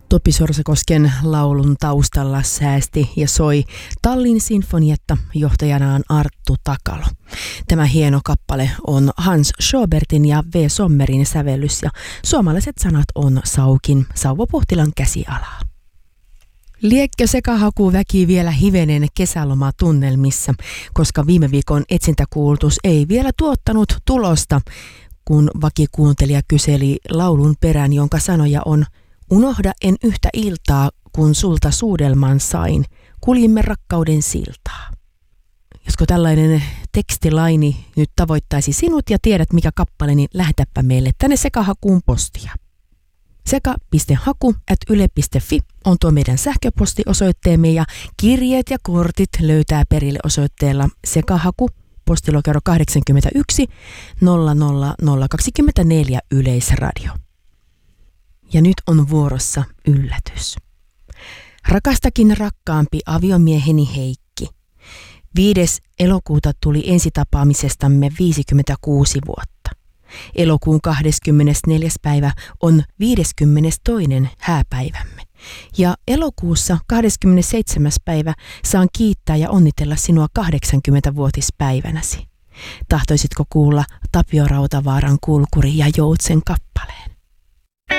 Topi Sorsakosken laulun taustalla säästi ja soi Tallin sinfonietta, johtajanaan Arttu Takalo. Tämä hieno kappale on Hans Sjobertin ja V. Sommerin sävellys ja suomalaiset sanat on Saukin Sauvo Puhtilan käsialaa. Liekkö sekahaku väki vielä hivenen kesälomatunnelmissa, koska viime viikon etsintäkuulutus ei vielä tuottanut tulosta, kun vakikuuntelija kyseli laulun perään, jonka sanoja on: unohda en yhtä iltaa, kun sulta suudelman sain, kuljimme rakkauden siltaa. Josko tällainen tekstilaini nyt tavoittaisi sinut ja tiedät mikä kappale, niin lähetäpä meille tänne sekahakuun postia. seka.haku@yle.fi on tuo meidän sähköpostiosoitteemme ja kirjeet ja kortit löytää perille osoitteella sekahaku, postilokero 81 00024 Yleisradio. Ja nyt on vuorossa yllätys. Rakastakin rakkaampi aviomieheni Heikki. 5. elokuuta tuli ensitapaamisestamme 56 vuotta. Elokuun 24. päivä on 52. hääpäivämme. Ja elokuussa 27. päivä saan kiittää ja onnitella sinua 80-vuotispäivänäsi. Tahtoisitko kuulla Tapio Rautavaaran Kulkuri ja Joutsen kappaleen?